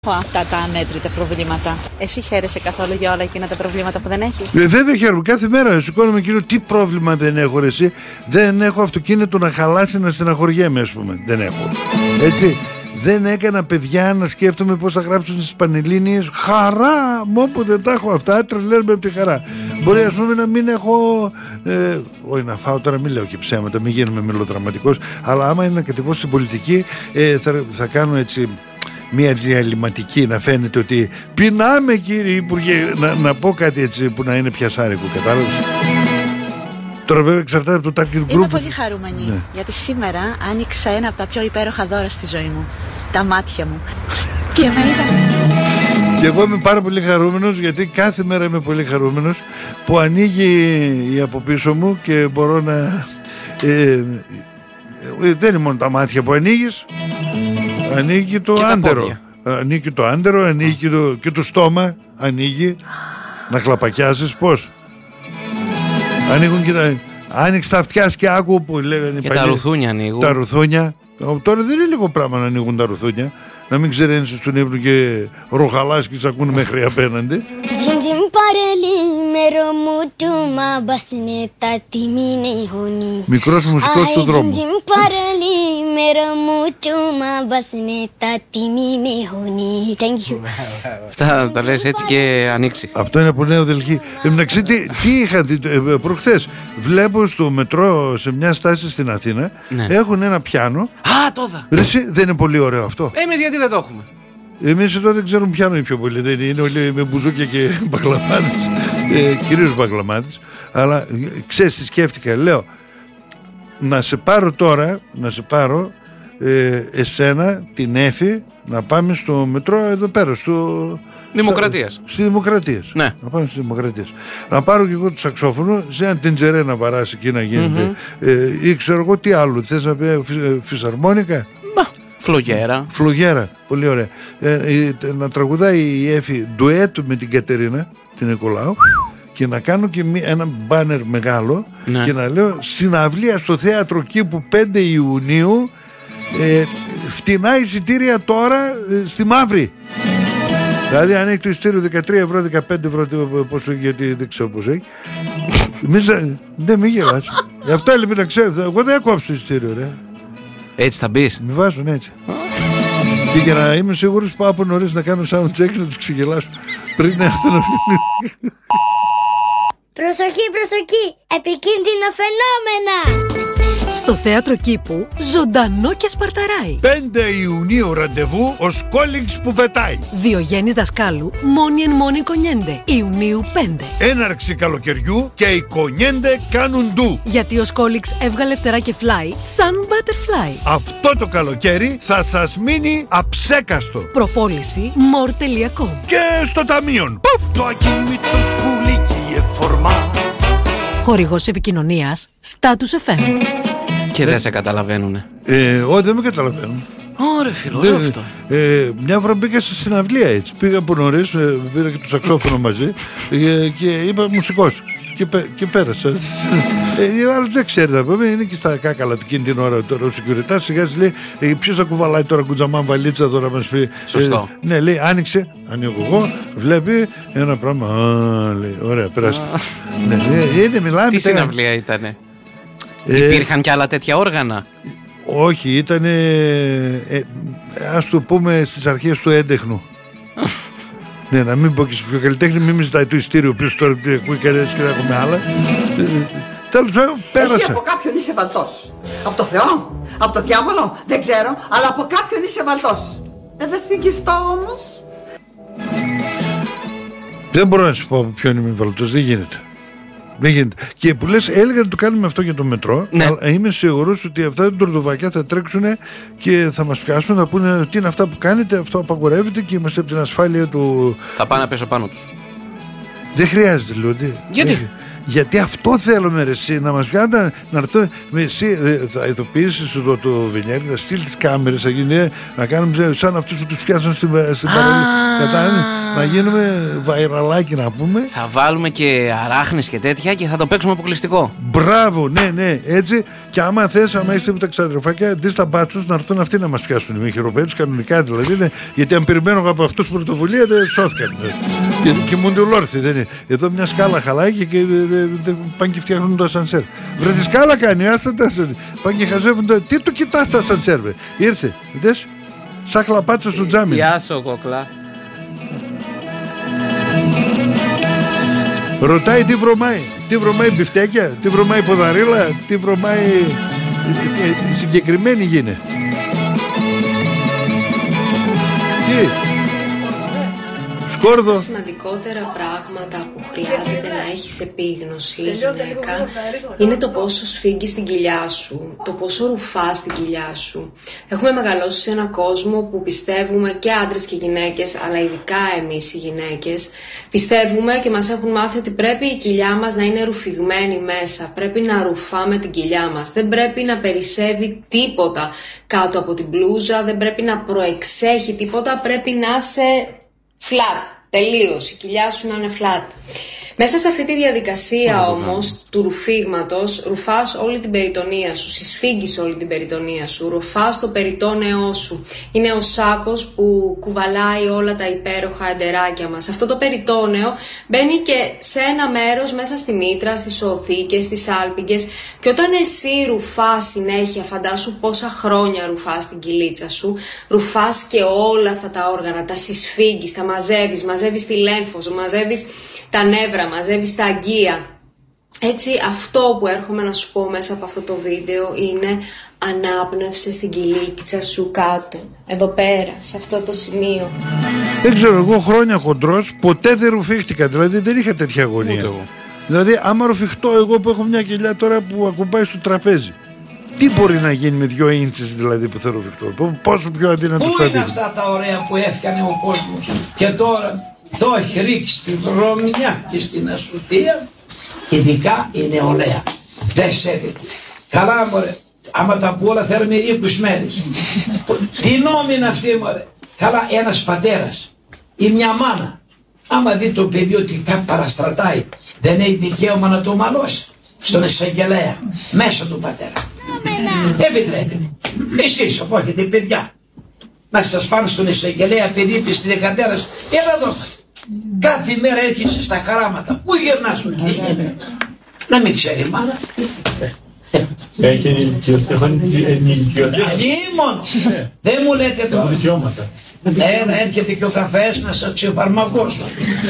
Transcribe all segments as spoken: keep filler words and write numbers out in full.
Αυτά τα αμέτρητα προβλήματα. Εσύ χαίρεσαι καθόλου για όλα εκείνα τα προβλήματα που δεν έχεις? Ε, βέβαια χαίρομαι. Κάθε μέρα σηκώνομαι κύριο, τι πρόβλημα δεν έχω ρε, εσύ. Δεν έχω αυτοκίνητο να χαλάσει, να στεναχωριέμαι, ας πούμε. Δεν έχω. Έτσι. Δεν έκανα παιδιά να σκέφτομαι πώς θα γράψουν στις Πανελλήνιες. Χαρά! Μόπου δεν τα έχω αυτά. Τρελαίνουμε από τη χαρά. Μπορεί, ας πούμε, να μην έχω. Ε, όχι να φάω τώρα, μην λέω και ψέματα, μην γίνομαι μελοδραματικός. Αλλά άμα είναι να κατεβώ στην πολιτική, ε, θα, θα κάνω έτσι. Μια διαλυματική, να φαίνεται ότι πεινάμε κύριε Υπουργέ, να, να πω κάτι έτσι που να είναι πιασάρικο, κατάλαβες. Τώρα βέβαια εξαρτάται από το target group. Είμαι πολύ χαρούμενη, ναι. Γιατί σήμερα άνοιξα ένα από τα πιο υπέροχα δώρα στη ζωή μου. Τα μάτια μου. Και με είδα. Και εγώ είμαι πάρα πολύ χαρούμενος, γιατί κάθε μέρα είμαι πολύ χαρούμενος που ανοίγει η από πίσω μου και μπορώ να... Ε, ε, δεν είναι μόνο τα μάτια που ανοίγεις. Ανοίγει το και άντερο. Ανοίγει το άντερο, ανοίγει και το, και το στόμα. Ανοίγει. Να χλαπακιάσεις πώς. Ανοίγουν και τα. Άνοιξε τα αυτιά και άκου που λέγανε. Και παλιές, τα ρουθούνια ανοίγουν. Τα ρουθούνια. Τώρα δεν είναι λίγο πράγμα να ανοίγουν τα ρουθούνια. Να μην ξεραίνεις στον ύπνο και ροχαλάς και τις ακούν μέχρι απέναντι. Μικρός μουσικός του δρόμου. Αυτά τα λες έτσι και ανοίξει. Αυτό είναι από Νέο Δελχή. Εντάξει, τι, τι είχα δει προχθές. Βλέπω στο μετρό σε μια στάση στην Αθήνα, ναι. Έχουν ένα πιάνο. Α, το είδα. Δεν είναι πολύ ωραίο αυτό? Εμείς γιατί δεν το έχουμε? Εμείς εδώ δεν ξέρουμε πιάνο ή πιο πολύ. Δεν είναι όλοι με μπουζούκια και μπαγλαμάδες. ε, Κυρίως μπαγλαμάδες. Αλλά ξέρεις τι σκέφτηκα? Λέω να σε πάρω τώρα, να σε πάρω ε, εσένα, την Έφη, να πάμε στο μετρό εδώ πέρα, στο... Δημοκρατίας. Στα, στη Δημοκρατίας. Ναι. Να πάμε στη Δημοκρατίας. Να πάρω και εγώ το σαξόφωνο, σε ένα τεντζερέ να βαράσει εκεί να γίνεται. Mm-hmm. Ε, ή ξέρω εγώ τι άλλο. Θες να πει φυσαρμόνικα? Μα, φλογέρα. Φλογέρα. Πολύ ωραία. Ε, ε, να τραγουδάει η Έφη ντουέτ με την Κατερίνα, την Νικολάου. Και να κάνω και ένα μπάνερ μεγάλο, ναι. Και να λέω συναυλία στο Θέατρο Κήπου πέντε Ιουνίου, ε, φτηνά εισιτήρια τώρα ε, στη Μαύρη. Δηλαδή αν έχει το εισιτήριο δεκατρία ευρώ, δεκαπέντε ευρώ, πόσο, γιατί δεν ξέρω πώς έχει. Δεν μη γελάς. Γι' αυτό έλεγε να ξέρω. Εγώ δεν έκοψω το εισιτήριο, ρε. Έτσι θα μπεις? Με βάζουν έτσι. Και για να είμαι σίγουρος πάω από νωρίς να κάνω sound check, να τους ξεγελάσω πριν έρθουν. Προσοχή, προσοχή! Επικίνδυνα φαινόμενα! Στο Θέατρο Κήπου, ζωντανό και σπαρταράει. πέντε Ιουνίου ραντεβού, ο Σκόλινγκς που πετάει. Διογέννης Δασκάλου, μόνοι εν μόνοι κονιέντε. Ιουνίου πέντε. Έναρξη καλοκαιριού και οι κονιέντε κάνουν ντου. Γιατί ο Σκόλινγκς έβγαλε φτερά και φλάι σαν butterfly. Αυτό το καλοκαίρι θα σας μείνει αψέκαστο. Προπόληση μορ τελεία κομ. Και στο ταμείον. Πουφ! Το ακίνητο σκουλίκι εφορμά. Χορηγός επικοινωνίας Status εφ εμ. Και δεν σε καταλαβαίνουνε? Ε, όχι, δεν με καταλαβαίνουν. Ωραία, φίλο, αυτό. Ε, μια φορά μπήκα σε συναυλία έτσι. Πήγα από νωρίς, ε, πήρα και το σαξόφωνο μαζί ε, και είπα μουσικός. Και, πέ, και πέρασα. Ε, άλλο δεν ξέρει να πούμε, είναι και στα κάκαλα εκείνη την ώρα τώρα. Ο σεκιουριτάς σιγά λέει: ε, ποιος θα κουβαλάει τώρα κουτζαμάν βαλίτσα τώρα να μας πει. Σωστό. Ε, ναι, λέει, άνοιξε, ανοίγω εγώ, βλέπει ένα πράγμα. Α, λέει, ωραία, περάστε. Ναι, ε, ε, μιλάμε. Τι συναυλία ήτανε? Ε, Υπήρχαν κι άλλα τέτοια όργανα? Όχι, ήταν ε, ε, ας το πούμε στις αρχές του έντεχνου. Ναι, να μην πω και σε πιο καλλιτέχνη, μην με ζητάει το ειστήριο πίσω τώρα που ακούει κανένας και να έχουμε άλλα. Τέλος πάντων, πέρασα. Εσύ από κάποιον είσαι βαλτός. Από το Θεό, από το διάβολο, δεν ξέρω, αλλά από κάποιον είσαι βαλτός. Δεν θα συγχυστώ όμως. Δεν μπορώ να σου πω από ποιον είμαι βαλτός, δεν γίνεται. Δεν γίνεται. Και που λες, έλεγα να το κάνουμε αυτό για το μετρό, ναι. Αλλά είμαι σίγουρος ότι αυτά τα τουρδοβακιά θα τρέξουν και θα μας πιάσουν, θα πούνε τι είναι αυτά που κάνετε, αυτό απαγορεύεται και είμαστε από την ασφάλεια του. Θα πάνε να πέσω πάνω τους. Δεν χρειάζεται, Λούντι. Γιατί? Δεν... Γιατί αυτό θέλουμε ρε εσύ, να μας πιάνουν, να έρθουν με εσύ, θα ειδοποιήσεις το, το Βινιέρι, θα στείλει τις κάμερες, θα γίνει, να κάνουμε σαν αυτούς που τους πιάσουν στην, στην παραλία. Να γίνουμε βαϊραλάκι να πούμε. Θα βάλουμε και αράχνες και τέτοια και θα το παίξουμε αποκλειστικό. Μπράβο, ναι, ναι, έτσι. Και άμα θες, άμα είστε με τα ξαδερφάκια, αντί στα μπάτσους να έρθουν αυτοί να μας πιάσουν. Με χειροπέδους κανονικά δηλαδή. Ναι, γιατί αν περιμένω από αυτούς πρωτοβουλία δεν σώθηκαν. Γιατί κοιμούνται ολόρθιοι. Δεν είναι. Εδώ μια σκάλα χαλάει και, και δε, δε, πάνε και φτιάχνουν το ασανσέρ. Βρε τη σκάλα κάνει, άστα τα ασανσέρ. Πάνε και χαζεύουν το. Τι το κοιτάς τα ασανσέρ, βρε. Ήρθε. Δες. Σαν χλαπάτσα στο τζάμι. Γεια σου, κόκλα. Ρωτάει τι βρωμάει. Τι βρωμάει μπιφτέκια, τι βρωμάει ποδαρίλα, τι βρωμάει. Η συγκεκριμένη γίνε. Τι. Σκόρδο. Τα σημαντικότερα πράγματα που χρειάζεται να έχεις επίγνωση η γυναίκα είναι το πόσο σφίγγεις την κοιλιά σου, το πόσο ρουφάς την κοιλιά σου. Έχουμε μεγαλώσει σε έναν κόσμο που πιστεύουμε, και άντρες και γυναίκες, αλλά ειδικά εμείς οι γυναίκες, πιστεύουμε και μας έχουν μάθει ότι πρέπει η κοιλιά μας να είναι ρουφηγμένη μέσα, πρέπει να ρουφάμε την κοιλιά μας, δεν πρέπει να περισσεύει τίποτα κάτω από την μπλούζα, δεν πρέπει να προεξέχει τίποτα, πρέπει να είσαι flat, τελείως, η κοιλιά σου να είναι flat. Μέσα σε αυτή τη διαδικασία όμως του ρουφίγματος, ρουφάς όλη την περιτονία σου, συσφίγγεις όλη την περιτονία σου, ρουφάς το περιτόνεό σου. Είναι ο σάκος που κουβαλάει όλα τα υπέροχα εντεράκια μας. Αυτό το περιτόνεο μπαίνει και σε ένα μέρος μέσα στη μήτρα, στις οθήκες, στις άλπιγγες, και όταν εσύ ρουφάς συνέχεια, φαντάσου πόσα χρόνια ρουφάς την κοιλίτσα σου, ρουφάς και όλα αυτά τα όργανα, τα συσφίγγεις, τα μαζεύεις, μαζεύεις τη λέμφο, μαζεύεις τα νεύρα, μαζεύεις τα αγκία. Έτσι, αυτό που έρχομαι να σου πω μέσα από αυτό το βίντεο είναι ανάπνευσε στην κοιλίτσα σου κάτω, εδώ πέρα, σε αυτό το σημείο. Δεν ξέρω, εγώ χρόνια χοντρός ποτέ δεν ρουφίχτηκα, δηλαδή δεν είχα τέτοια αγωνία. Δηλαδή άμα ρουφιχτώ εγώ που έχω μια κοιλιά τώρα που ακουμπάει στο τραπέζι, τι μπορεί να γίνει με δυο ίντσες δηλαδή που θα ρουφιχτώ, πόσο πιο αδύνατο θα είναι αυτά τα ωραία που έφτιανε ο κόσμος και τώρα το έχει ρίξει στη βρωμιά και στην ασουτία, ειδικά η νεολαία. Δεν σέβεται. Καλά μωρέ, άμα τα πω όλα θέλουμε είκοσι μέρες. Τι νόμοι είναι αυτοί μωρέ. Καλά, ένας πατέρας ή μια μάνα, άμα δει το παιδί ότι κάτι παραστρατάει, δεν έχει δικαίωμα να το μαλώσει στον εισαγγελέα, μέσα του πατέρα. Επιτρέπεται. Εσείς όπου έχετε παιδιά, να σας πάνε στον εισαγγελέα παιδί πίστη δεκατέρας, έλα εδώ. Κάθε μέρα έρχεσαι στα χαράματα. Πού γυρνάς, να μην ξέρει μάνα. Έχει ενοικιωτές. Τι μόνο. Δεν μου λέτε τώρα. Ένα έρχεται και ο καφές να σας ξεφαρμακώσω.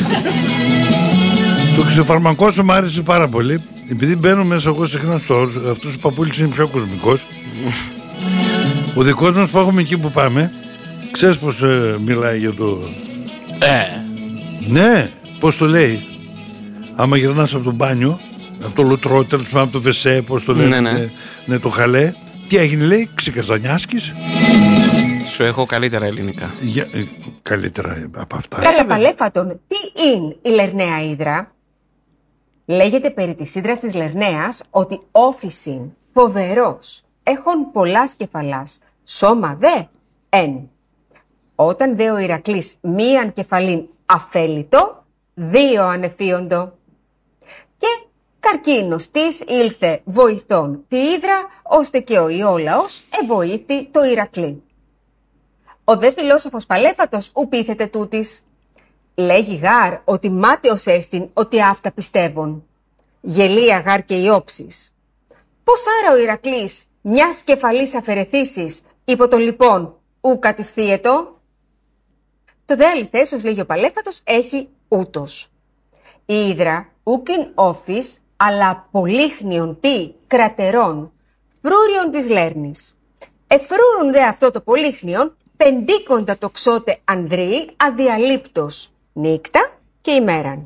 Το ξεφαρμακώσω μου άρεσε πάρα πολύ. Επειδή μπαίνω μέσα εγώ συχνά στο όρους, αυτός ο παππούλης είναι πιο κοσμικός. Ο δικός μας που έχουμε εκεί που πάμε, ξέρεις πως ε, μιλάει για το... Ε. Ναι, πώς το λέει. Άμα γυρνάς από το μπάνιο, από το λουτρό, τέλος πάντων από το βεσέ, πώς το λέει, ναι, ναι. Ναι, ναι, το χαλέ. Τι έγινε, λέει, ξεκαζανιάσκεις. Σου έχω καλύτερα ελληνικά. Για, ε, καλύτερα από αυτά. Κατά παλέφατον, τι είναι η Λερναία Ύδρα? Λέγεται περί της ύδρας της Λερναίας ότι όφησιν φοβερός, έχων πολλάς κεφαλάς, σώμα δε εν. Όταν δε ο Ηρακλής μίαν κεφαλήν αφέλιτο, δύο ανεφίοντο. Και καρκίνος της ήλθε βοηθών τη ύδρα, ώστε και ο Ιόλαος εβοήθη το Ηρακλή. Ο δε φιλόσοφος Παλέφατος ου πείθεται τούτης. Λέγει γάρ ότι μάταιος έστιν ότι αυτά πιστεύουν. Γελία γάρ και οι όψεις. Πώς άρα ο Ηρακλής μιας κεφαλής αφαιρεθήσεις υπό τον λοιπόν ου κατησθίετο? Το δε αληθές, ως λέγει ο Παλέφατος, έχει ούτως. Η ύδρα ούκεν όφης, αλλά πολύχνιον τι κρατερών, φρούριον της Λέρνης. Εφρούρουν δε αυτό το πολύχνιον, πεντίκοντα το ξότε ανδρή αδιαλείπτος, νύκτα και ημέραν.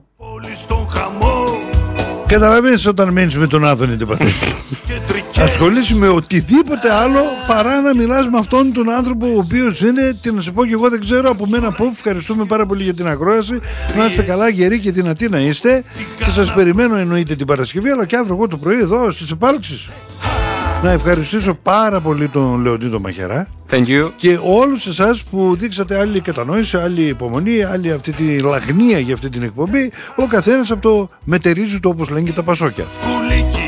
Καταλαβαίνεις όταν μένεις με τον Άδωνη τι παθαίνει. Ασχολείσαι με οτιδήποτε άλλο παρά να μιλάς με αυτόν τον άνθρωπο ο οποίος είναι, τι να σε πω και εγώ δεν ξέρω, από μένα που ευχαριστούμε πάρα πολύ για την ακρόαση. Να είστε καλά, γεροί και δυνατοί να είστε. Και σας περιμένω εννοείται την Παρασκευή, αλλά και αύριο εγώ το πρωί εδώ στις επάλξεις. Να ευχαριστήσω πάρα πολύ τον Λεωνίδο Μαχαιρά. Thank you. Και όλους εσάς που δείξατε άλλη κατανόηση, άλλη υπομονή, άλλη αυτή τη λαγνία για αυτή την εκπομπή, ο καθένας από το μετερίζει του, όπως λένε και τα πασόκια.